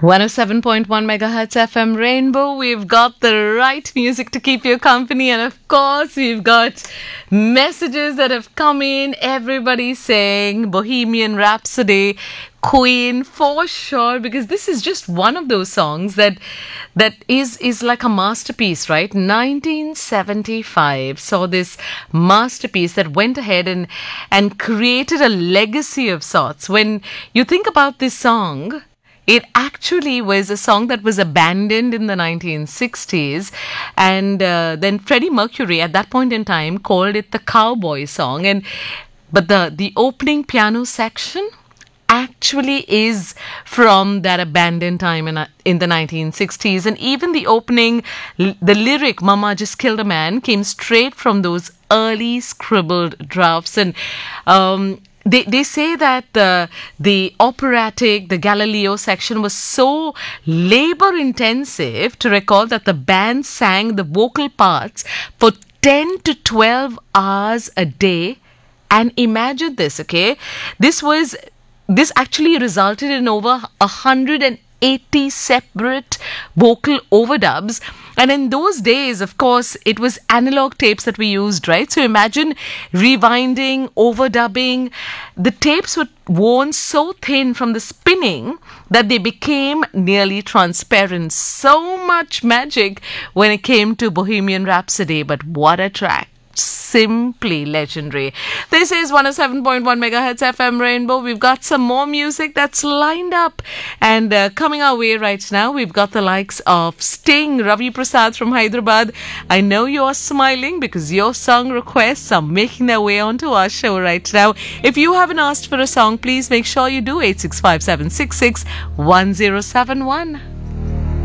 107.1 megahertz FM Rainbow. We've got the right music to keep you company, and of course we've got messages that have come in. Everybody saying Bohemian Rhapsody, Queen for sure, because this is just one of those songs that is like a masterpiece, right? 1975 saw this masterpiece that went ahead and created a legacy of sorts. When you think about this song, it actually was a song that was abandoned in the 1960s, and then Freddie Mercury at that point in time called it the cowboy song. But the opening piano section actually is from that abandoned time in the 1960s, and even the opening, the lyric "Mama just killed a man" came straight from those early scribbled drafts. And They say that the operatic, the Galileo section was so labor intensive to record that the band sang the vocal parts for 10 to 12 hours a day. And imagine this, okay? This actually resulted in over 180 separate vocal overdubs. And in those days, of course, it was analog tapes that we used, right? So imagine rewinding, overdubbing. The tapes were worn so thin from the spinning that they became nearly transparent. So much magic when it came to Bohemian Rhapsody. But what a track. Simply legendary. This is 107.1 megahertz FM Rainbow. We've got some more music that's lined up and coming our way right now. We've got the likes of Sting, Ravi Prasad from Hyderabad. I know you're smiling because your song requests are making their way onto our show right now. If you haven't asked for a song, please make sure you do. 865 766 1071.